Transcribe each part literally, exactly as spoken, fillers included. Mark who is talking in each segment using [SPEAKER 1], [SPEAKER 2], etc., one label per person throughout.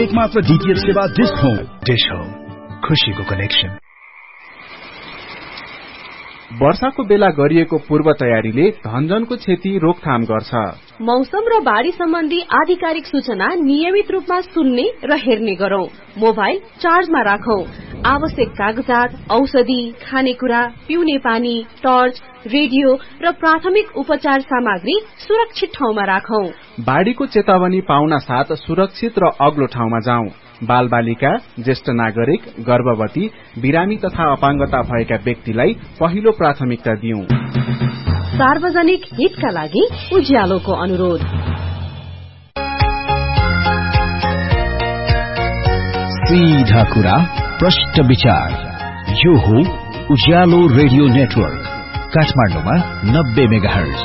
[SPEAKER 1] एकमात्र डीटीएच सेवा dish home. Dish home, खुशीको कनेक्सन।
[SPEAKER 2] वर्षाको बेला गरिएको पूर्व तयारीले धनजनको क्षति रोकथाम गर्छ।
[SPEAKER 3] मौसम र बाढ़ी सम्बन्धी आधिकारिक सूचना नियमित रूपमा सुन्ने र हेर्ने गरौं। मोबाइल चार्जमा राखौं। आवश्यक कागजात, औषधि, खानेकुरा, पिउने पानी, टर्च, रेडियो र प्राथमिक उपचार सामग्री सुरक्षित ठाउँमा राखौं।
[SPEAKER 2] बाढ़ीको चेतावनी पाउन साथ सुरक्षित र अग्लो ठाउँमा जाउँ। बाल बालिका, ज्येष्ठ नागरिक, गर्भवती, बिरामी तथा अपाङ्गता भएका व्यक्तिलाई पहिलो प्राथमिकता दिउँ।
[SPEAKER 3] सार्वजनिक हितका लागि उज्यालोको अनुरोध।
[SPEAKER 1] सीधा कुरा, प्रष्ट विचार। यो हो उज्यालो रेडियो नेटवर्क, काठमाडौँमा नब्बे मेगाहर्ज।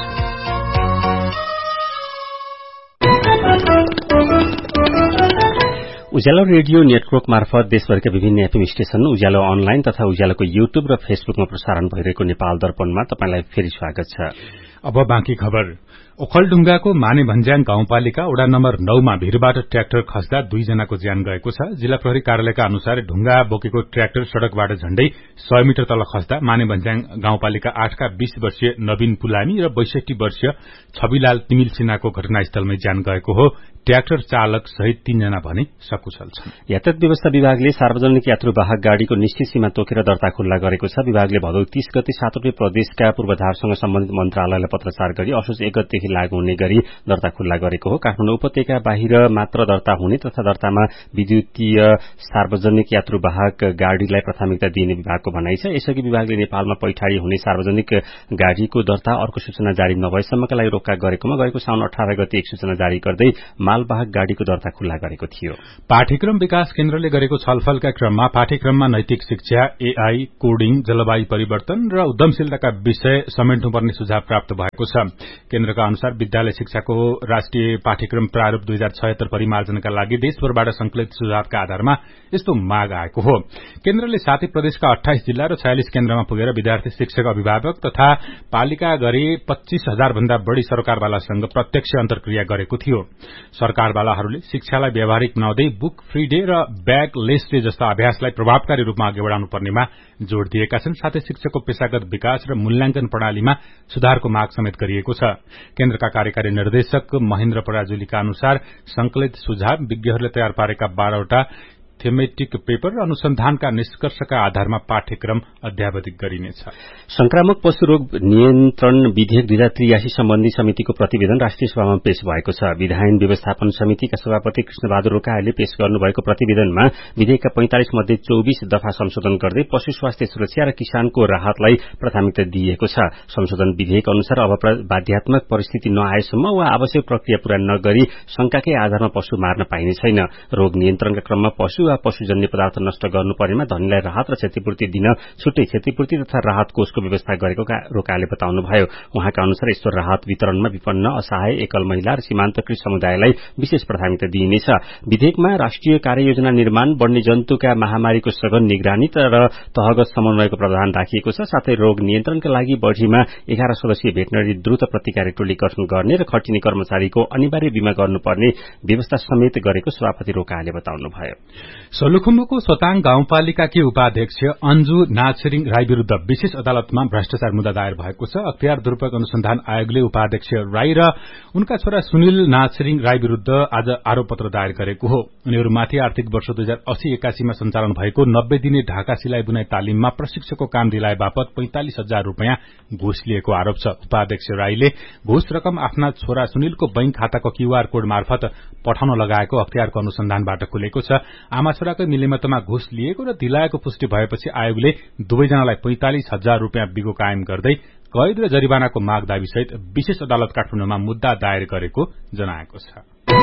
[SPEAKER 4] उज्यालो रेडियो नेटवर्क मार्फत देशभरका विभिन्न एफएम स्टेशन, उज्यालो अनलाइन तथा उज्यालोको युट्युब र फेसबुकमा प्रसारण भइरहेको नेपाल दर्पणमा तपाईलाई फेरि स्वागत छ।
[SPEAKER 5] अब बाँकी खबर। ओखलढुङ्गाको मानेभन्ज्याङ गाउँपालिका वडा नम्बर नौमा भीरबाट ट्र्याक्टर खस्दा दुईजनाको ज्यान गएको छ। जिल्ला प्रहरी कार्यालयका अनुसार ढुङ्गा बोकेको ट्र्याक्टर सड़कबाट झण्डै सय मिटर तल खस्दा मानेभन्ज्याङ गाउँपालिका आठका बीस वर्षीय नवीन पुलामी र बैसठी वर्षीय छविलाल तिमिल सिन्हाको घटनास्थलमै ज्यान गएको हो। ट्र्याक्टर चालक सहित तीनजना भने सकुशल छन्।
[SPEAKER 4] यातायात व्यवस्था विभागले सार्वजनिक यात्रुवाहक गाड़ीको निश्चित सीमा तोकेर दर्ता खुल्ला गरेको छ। विभागले भदौ तीस गते सातवटै प्रदेशका पूर्वाधारसँग सम्बन्धित मन्त्रालयलाई पत्रचार गरी असोज एक गतेदेखि लागू हुने गरी दर्ता खुल्ला गरेको हो। काठमाडौँ उपत्यका बाहिर मात्र दर्ता हुने तथा दर्तामा विद्युतीय सार्वजनिक यात्रुवाहक गाड़ीलाई प्राथमिकता दिइने विभागको भनाइ छ। यसअघि विभागले नेपालमा पैठारी हुने सार्वजनिक गाड़ीको दर्ता अर्को सूचना जारी नभएसम्मका लागि रोक्का गरेकोमा गएको साउन अठार गते एक सूचना जारी गर्दै मालवाहक गाड़ीको दर्ता खुल्ला गरेको थियो।
[SPEAKER 5] पाठ्यक्रम विकास केन्द्रले गरेको छलफलका क्रममा पाठ्यक्रममा नैतिक शिक्षा, एआई, कोडिङ, जलवायु परिवर्तन र उद्यमशीलताका विषय समेट्नुपर्ने सुझाव प्राप्त भएको छ। केन्द्रका अनुसार विद्यालय शिक्षाको राष्ट्रिय पाठ्यक्रम प्रारूप दुई हजार छयत्तर परिमार्जनका लागि देशभरबाट संकलित सुझावका आधारमा यस्तो माग आएको हो। केन्द्रले साथै प्रदेशका अठाइस जिल्ला र छयालिस केन्द्रमा पुगेर विद्यार्थी, शिक्षक, अभिभावक तथा पालिका गरी पच्चीस हजार भन्दा बढ़ी सरकारवालासँग प्रत्यक्ष अन्तर्क्रिया गरेको थियो। सरकारवालाहरूले शिक्षालाई व्यावहारिक बनाउँदै बुक फ्री डे र ब्याग लेस डे जस्ता अभ्यासलाई प्रभावकारी रूपमा अघि बढ़ाउनु पर्नेमा जोड़ दिएका छन्। साथै शिक्षकको पेशागत विकास र मूल्याङ्कन प्रणालीमा सुधारको माग समेत गरिएको छ। केन्द्रका कार्यकारी निर्देशक महेन्द्र पराजुलीका अनुसार संकलित सुझाव विज्ञहरूले तयार पारेका बाह्रवटा थेमेटिक पेपर र अनुसन्धानका निष्कर्षका आधारमा पाठ्यक्रम अध्यावधिक गरिनेछ।
[SPEAKER 4] संक्रामक पशु रोग नियन्त्रण विधेयक दुई हजार त्रियासी सम्बन्धी समितिको प्रतिवेदन राष्ट्रिय सभामा पेश भएको छ। विधायन व्यवस्थापन समितिका सभापति कृष्णबहादुर रोकाले पेश गर्नुभएको प्रतिवेदनमा विधेयकका पैंतालिस मध्ये चौबीस दफा संशोधन गर्दै पशु स्वास्थ्य सुरक्षा र किसानको राहतलाई प्राथमिकता दिएको छ। संशोधन विधेयक अनुसार अब बाध्यात्मक परिस्थिति नआएसम्म वा आवश्यक प्रक्रिया पूरा नगरी शंकाकै आधारमा पशु मार्न पाइने छैन। रोग नियन्त्रणका क्रममा पशु वा पशुजन्य पदार्थ नष्ट गर्नुपर्नेमा धनीलाई राहत र क्षतिपूर्ति दिन छुट्टै क्षतिपूर्ति तथा राहत कोषको व्यवस्था गरेको रोकाले बताउनुभयो। उहाँका अनुसार यस्तो राहत वितरणमा विपन्न, असहाय, एकल महिला र सीमान्तकृत समुदायलाई विशेष प्राथमिकता दिइनेछ। विधेयकमा राष्ट्रिय कार्ययोजना निर्माण, वन्यजन्तुका महामारीको सघन निगरानी र तहगत समन्वयको प्रावधान राखिएको छ। साथै रोग नियन्त्रणका लागि बढ़ीमा एघार सदस्यीय भेटनरी द्रुत प्रतिकारी टोली गठन गर्ने र खटिने कर्मचारीको अनिवार्य बीमा गर्नुपर्ने व्यवस्था समेत गरेको सभापति रोकाले बताउनुभयो।
[SPEAKER 5] सोलुखुम्बुको सोताङ गाउँपालिकाकी उपाध्यक्ष अन्जु नाछिरिङ राई विरूद्ध विशेष अदालतमा भ्रष्टाचार मुद्दा दायर भएको छ। अख्तियार दुरूपयोग अनुसन्धान आयोगले उपाध्यक्ष राई र उनका छोरा सुनिल नाछिरिङ राई विरूद्ध आज आरोप पत्र दायर गरेको हो। उनीहरूमाथि आर्थिक वर्ष दुई हजार अस्सी एकासीमा सञ्चालन भएको नब्बे दिने ढाका सिलाई बुनाई तालिममा प्रशिक्षकको काम दिलाए बापत पैंतालिस हजार रूपियाँ घुस लिएको आरोप छ। उपाध्यक्ष राईले घुस रकम आफ्ना छोरा सुनिलको बैंक खाताको क्यूआर कोड मार्फत पठाउन लगाएको अख्तियारको अनुसन्धानबाट खुलेको छ। आमा छोराकै मिलेमतोमा घुस लिएको र दिलाएको पुष्टि भएपछि आयोगले दुवैजनालाई पैंतालिस हजार रूपियाँ बिगो कायम गर्दै कैद र जरिवानाको माग दावी सहित विशेष अदालत काठमाडौँमा मुद्दा दायर गरेको जनाएको छ।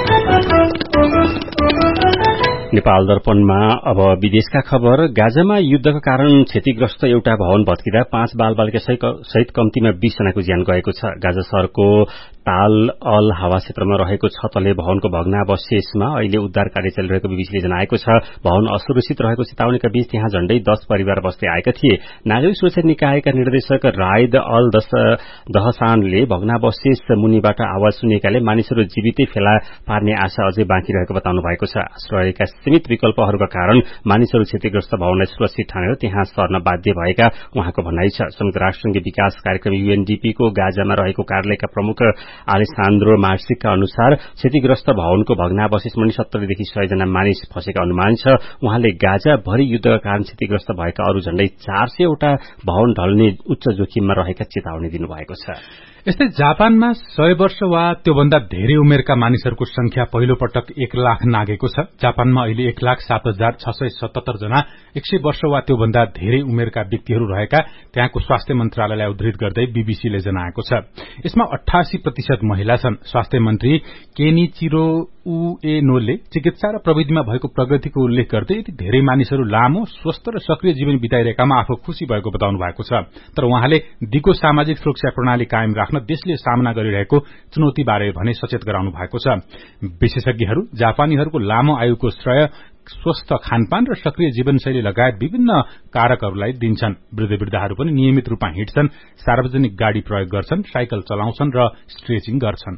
[SPEAKER 4] नेपाल दर्पणमा अब विदेशका खबर। गाजामा युद्धका कारण क्षतिग्रस्त एउटा भवन भत्किँदा पाँच बालबालिका सहित कम्तीमा बीस जनाको ज्यान गएको छ। गाजा शहरको नेपाल अल हावा क्षेत्रमा रहेको छ तले भवनको भग्नावशेषमा अहिले उद्धार कार्य चलिरहेको बीबीसीले जनाएको छ। भवन असुरक्षित रहेको चेतावनीका बीच त्यहाँ झण्डै दस परिवार बस्दै आएका थिए। नागरिक सुरक्षा निकायका निर्देशक रायद अल दहसानले भग्नावशेष मुनिबाट आवाज सुनिएकाले मानिसहरू जीवितै फेला पार्ने आशा अझै बाँकी रहेको बताउनु भएको छ। आश्रयका सीमित विकल्पहरूका कारण मानिसहरू क्षतिग्रस्त भवनलाई सुरक्षित ठानेर त्यहाँ सर्न बाध्य भएका उहाँको भनाइ छ। संयुक्त राष्ट्रसंघीय विकास कार्यक्रम यूएनडीपीको गाजामा रहेको कार्यालयका प्रमुख आलेसान्द्रो मार्सिकका अनुसार क्षतिग्रस्त भवनको भग्नावशेषमा सत्तरीदेखि सय जना मानिस फँसेका अनुमान छ। उहाँले गाजा भरि युद्धका कारण क्षतिग्रस्त भएका अरू झण्डै चार सय वटा भवन ढल्ने उच्च जोखिममा रहेका चेतावनी दिनुभएको छ।
[SPEAKER 5] यस्तै जापानमा सय वर्ष वा त्योभन्दा धेरै उमेरका मानिसहरूको संख्या पहिलो पटक एक लाख नागेको छ। जापानमा अहिले एक लाख सात हजार छ सय सतहत्तर जना एक सय वर्ष वा त्योभन्दा धेरै उमेरका व्यक्तिहरू रहेका त्यहाँको स्वास्थ्य मन्त्रालयलाई उद्धृत गर्दै बीबीसीले जनाएको छ। यसमा अठासी प्रतिशत महिला छन्। स्वास्थ्य मन्त्री केनिचिरो उएनोले चिकित्सा र प्रविधिमा भएको प्रगतिको उल्लेख गर्दै यति धेरै मानिसहरू लामो स्वस्थ र सक्रिय जीवन बिताइरहेकामा आफू खुशी भएको बताउनु भएको छ। तर उहाँले दिगो सामाजिक सुरक्षा प्रणाली कायम राख्न देशले सामना गरिरहेको चुनौतीबारे भने सचेत गराउनु भएको छ। विशेषज्ञहरू जापानीहरूको लामो आयुको श्रेय स्वस्थ खानपान र सक्रिय जीवनशैली लगायत विभिन्न कारकहरूलाई दिन्छन्। वृद्ध वृद्धाहरू पनि नियमित रूपमा हिँड्छन्, सार्वजनिक गाड़ी प्रयोग गर्छन्, साइकल चलाउँछन् र स्ट्रेचिङ गर्छन्।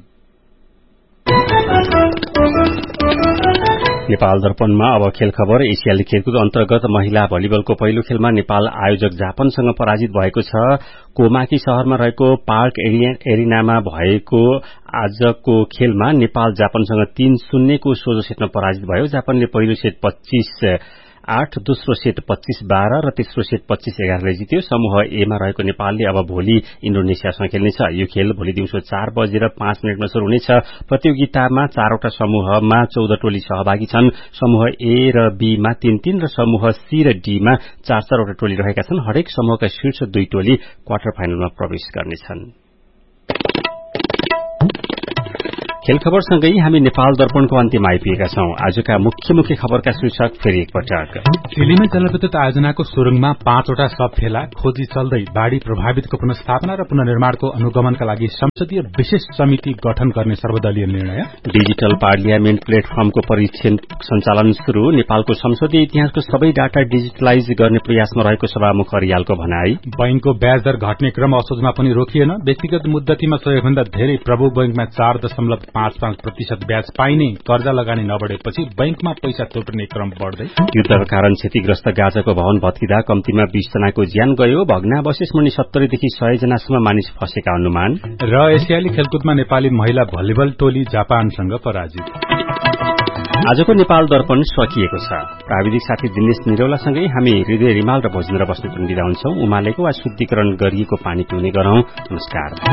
[SPEAKER 4] नेपाल दर्पणमा अब खेल खबर। एसियाली खेलकुद अन्तर्गत महिला भलिबलको पहिलो खेलमा नेपाल आयोजक जापानसँग पराजित भएको छ। कोमाकी शहरमा रहेको पार्क एरिनामा भएको आजको खेलमा नेपाल जापानसँग तीन शून्यको सोझो सेटमा पराजित भयो। जापानले पहिलो सेट पच्चीस आठ, दोस्रो सेट पच्चीस बाह्र र तेस्रो सेट पच्चीस एघारले जित्यो। समूह एमा रहेको नेपालले अब भोलि इन्डोनेसियासँग खेल्नेछ। यो खेल भोलि दिउँसो चार बजेर पाँच मिनटमा शुरू हुनेछ। प्रतियोगितामा चारवटा समूहमा चौध टोली सहभागी छन्। समूह ए र बीमा तीन तीन र समूह सी र डीमा चार चारवटा टोली रहेका छन्। हरेक समूहका शीर्ष दुई टोली क्वार्टर फाइनलमा प्रवेश गर्नेछन्। खेल खबरसँगै हामी नेपाल दर्पणको अन्त्यमा आइपुगेका छौं। आजका मुख्य मुख्य खबरका शीर्षक फेरि एकपटक।
[SPEAKER 5] चिलीमा जलविद्युत आयोजनाको सुरुङमा पाँचवटा सब फेला खोजी चल्दै बाढ़ी प्रभावितको पुनर्स्थापना र पुनर्निर्माणको अनुगमनका लागि संसदीय विशेष समिति गठन गर्ने सर्वदलीय निर्णय।
[SPEAKER 4] डिजिटल पार्लियामेन्ट प्लेटफर्मको परीक्षण सञ्चालन शुरू। नेपालको संसदीय इतिहासको सबै डाटा डिजिटलाइज गर्ने प्रयासमा रहेको सभामुख रियालको भनाई।
[SPEAKER 5] बैंकको ब्याज दर घट्ने क्रम असोजमा पनि रोकिएन। व्यक्तिगत मुद्दतीमा सहयोगभन्दा धेरै प्रभु बैंकमा चार दशमलव पाँच पाँच प्रतिशत ब्याज पाइने कर्जा लगानी नबढेपछि बैंकमा पैसा थोप्ने क्रम बढ्दै।
[SPEAKER 4] युद्धका कारण क्षतिग्रस्त गाजाको भवन भत्किँदा कम्तीमा बीस जनाको ज्यान गयो। भग्नावशेष मुनि सत्तरीदेखि सय जनासम्म मानिस फँसेका अनुमान।
[SPEAKER 5] र एसियाली खेलकुदमा नेपाली महिला भलिबल टोली जापानसँग पराजित।
[SPEAKER 4] आजको नेपाल दर्पण सकिएको छ। प्राविधिक साथी दिनेश निरौलासँगै हामी हृदय रिमाल र भोजेन्द्र बस्नेत बिदा हुन्छौं। उमालेको वा शुद्धिकरण गरिएको पानी पिउने गरौं। नमस्कार।